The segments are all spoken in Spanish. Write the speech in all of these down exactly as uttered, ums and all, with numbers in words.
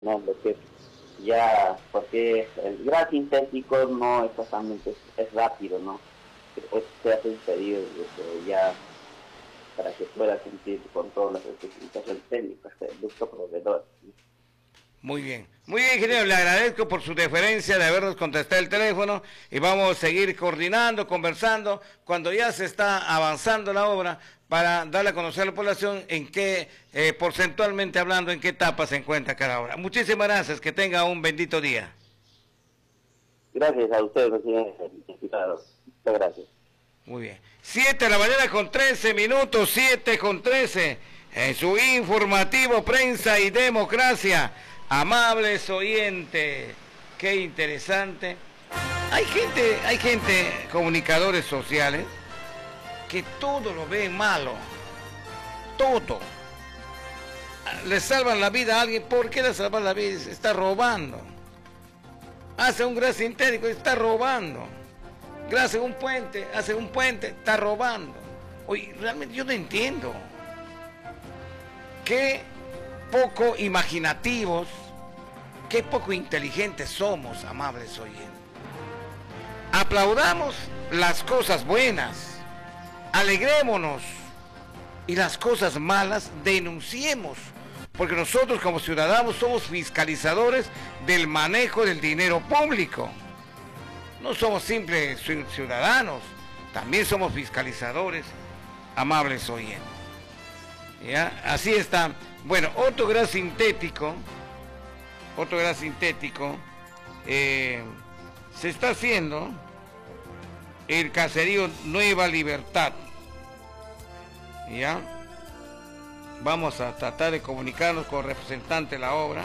¿no? Lo que ya, porque el gas sintético no exactamente es, es rápido, ¿no? Es- se hace un pedido desde ya para que pueda cumplir con todas las especificaciones técnicas del producto proveedor. Muy bien. Muy bien, ingeniero. Le agradezco por su deferencia de habernos contestado el teléfono y vamos a seguir coordinando, conversando, cuando ya se está avanzando la obra para darle a conocer a la población en qué, eh, porcentualmente hablando, en qué etapa se encuentra cada obra. Muchísimas gracias. Que tenga un bendito día. Gracias a ustedes, señores diputados. Muchas gracias. Muy bien. Siete de la mañana con trece minutos, siete con trece, en su informativo Prensa y Democracia. Amables oyentes, qué interesante. Hay gente, hay gente, comunicadores sociales, que todo lo ven malo. Todo. Le salvan la vida a alguien. ¿Por qué le salvan la vida? Está robando. Hace un gas sintético, está robando. Gracias a un puente, hace un puente, está robando. Oye, realmente yo no entiendo. Qué poco imaginativos, qué poco inteligentes somos, amables oyentes. Aplaudamos las cosas buenas, alegrémonos, y las cosas malas denunciemos, porque nosotros como ciudadanos somos fiscalizadores del manejo del dinero público. No somos simples ciudadanos, también somos fiscalizadores, amables oyentes. ¿Ya? Así está. Bueno, otro gas sintético, otro gas sintético, eh, se está haciendo el caserío Nueva Libertad. ¿Ya? Vamos a tratar de comunicarnos con el representante de la obra.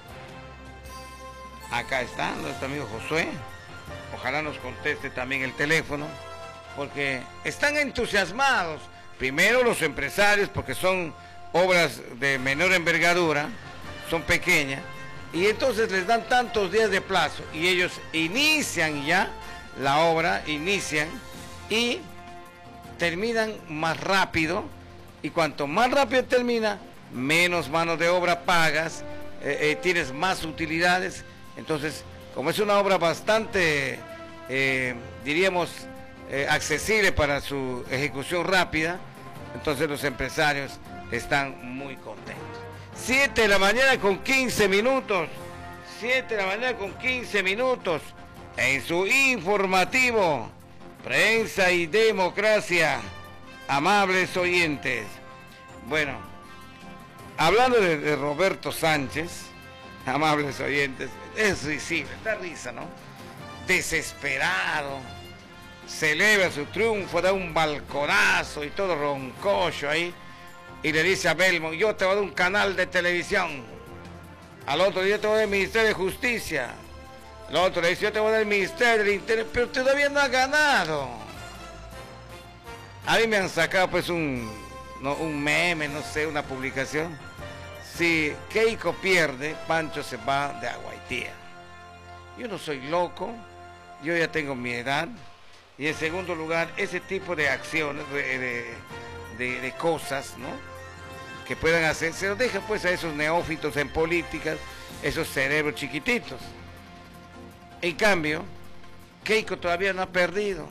Acá está nuestro amigo Josué. Ojalá nos conteste también el teléfono, porque están entusiasmados. Primero los empresarios, porque son obras de menor envergadura, son pequeñas, y entonces les dan tantos días de plazo, y ellos inician ya la obra, inician, y terminan más rápido, y cuanto más rápido termina, menos mano de obra pagas, eh, eh, tienes más utilidades. Entonces, como es una obra bastante, eh, diríamos, eh, accesible para su ejecución rápida, entonces los empresarios están muy contentos. siete de la mañana con quince minutos, siete de la mañana con quince minutos, en su informativo Prensa y Democracia, amables oyentes. Bueno, hablando de, de Roberto Sánchez, amables oyentes, es risible, da risa, ¿no? Desesperado, celebra su triunfo, da un balconazo y todo roncocho ahí, y le dice a Belmont: yo te voy a dar un canal de televisión. Al otro día te voy a dar el Ministerio de Justicia. Al otro le dice: yo te voy a dar el Ministerio del Interior, pero todavía no ha ganado. A mí me han sacado pues un, no, un meme, no sé, una publicación. Si Keiko pierde, Pancho se va de Aguaitía. Yo no soy loco, yo ya tengo mi edad. Y en segundo lugar, ese tipo de acciones, de, de, de cosas, ¿no?, que puedan hacer, se los deja pues a esos neófitos en política, esos cerebros chiquititos. En cambio, Keiko todavía no ha perdido,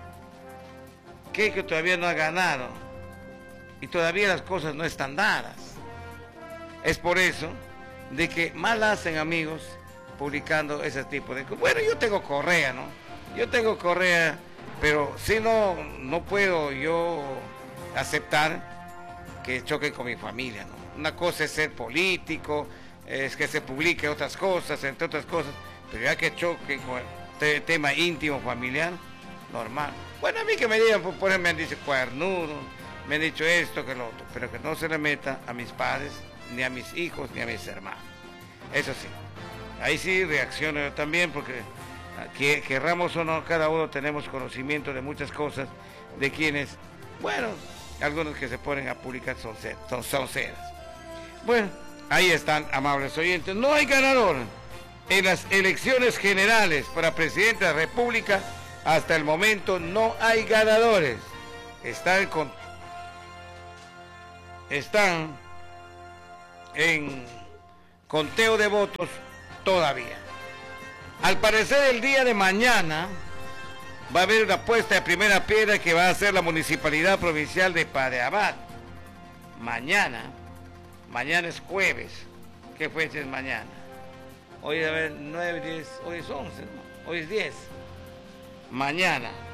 Keiko todavía no ha ganado, y todavía las cosas no están dadas. Es por eso de que mal hacen, amigos, publicando ese tipo de cosas. Bueno, yo tengo correa, ¿no? Yo tengo correa, pero si no, no puedo yo aceptar que choquen con mi familia, ¿no? Una cosa es ser político, es que se publique otras cosas, entre otras cosas, pero ya que choquen con el tema íntimo, familiar, normal. Bueno, a mí que me digan, por ejemplo, me han dicho cuernudo, me han dicho esto, que lo otro, pero que no se le meta a mis padres, ni a mis hijos, ni a mis hermanos. Eso sí, ahí sí reacciono yo también, porque que, querramos o no, cada uno tenemos conocimiento de muchas cosas, de quienes, bueno, algunos que se ponen a publicar son, son sonceras. Bueno, ahí están, amables oyentes. No hay ganador en las elecciones generales para presidente de la República. Hasta el momento no hay ganadores. Están con... Están en conteo de votos todavía. Al parecer el día de mañana va a haber una puesta de primera piedra que va a hacer la Municipalidad Provincial de Padre Abad. Mañana, mañana es jueves. ¿Qué fecha es mañana? Hoy a ver, nueve, diez, hoy es once, ¿no? Hoy es diez. Mañana.